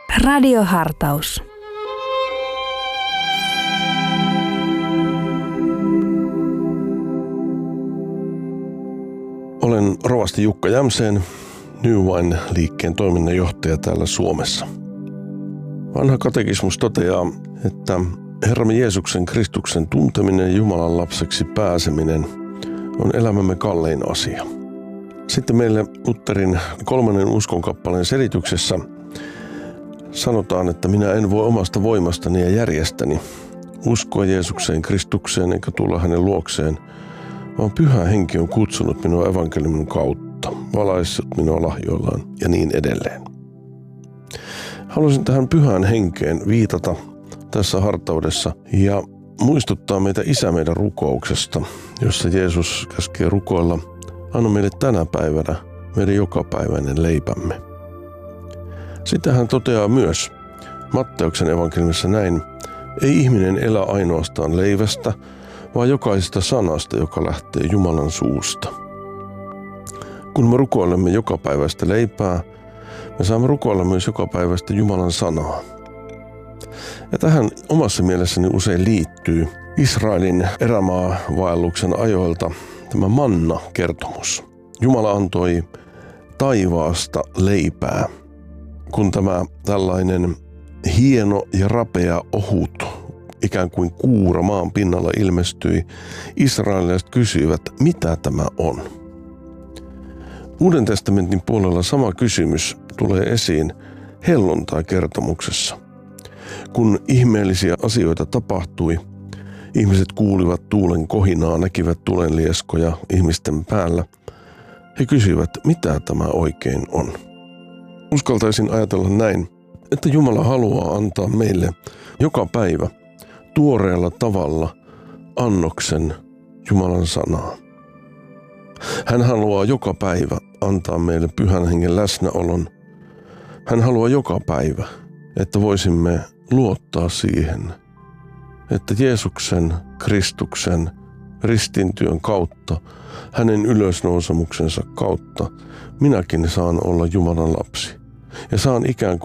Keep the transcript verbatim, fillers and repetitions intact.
Radiohartaus. Olen rovasti Jukka Jämseen, New Wine-liikkeen toiminnanjohtaja täällä Suomessa. Vanha katekismus toteaa, että Herramme Jeesuksen Kristuksen tunteminen ja Jumalan lapseksi pääseminen on elämämme kallein asia. Sitten meille Lutherin kolmannen uskonkappaleen selityksessä sanotaan, että minä en voi omasta voimastani ja järjestäni uskoa Jeesukseen Kristukseen eikä tulla hänen luokseen, vaan Pyhä Henki on kutsunut minua evankeliumin kautta, valaissut minua lahjoillaan ja niin edelleen. Haluaisin tähän Pyhään Henkeen viitata tässä hartaudessa ja muistuttaa meitä Isä meidän rukouksesta, jossa Jeesus käskee rukoilla: anna meille tänä päivänä meidän jokapäiväinen leipämme. Sitten hän toteaa myös Matteuksen evankeliumissa näin: ei ihminen elä ainoastaan leivästä, vaan jokaisesta sanasta, joka lähtee Jumalan suusta. Kun me rukoilemme jokapäiväistä leipää, me saamme rukoilla myös jokapäiväistä Jumalan sanaa. Ja tähän omassa mielessäni usein liittyy Israelin erämaavaelluksen ajoilta tämä manna-kertomus. Jumala antoi taivaasta leipää. Kun tämä tällainen hieno ja rapea ohut, ikään kuin kuura maan pinnalla ilmestyi, israelilaiset kysyivät, mitä tämä on. Uuden testamentin puolella sama kysymys tulee esiin helluntai-kertomuksessa. Kun ihmeellisiä asioita tapahtui, ihmiset kuulivat tuulen kohinaa, näkivät tulenlieskoja ihmisten päällä. He kysyivät, mitä tämä oikein on. Uskaltaisin ajatella näin, että Jumala haluaa antaa meille joka päivä tuoreella tavalla annoksen Jumalan sanaa. Hän haluaa joka päivä antaa meille Pyhän Hengen läsnäolon. Hän haluaa joka päivä, että voisimme luottaa siihen, että Jeesuksen, Kristuksen, ristintyön kautta, hänen ylösnousemuksensa kautta minäkin saan olla Jumalan lapsi ja saan ikään kuin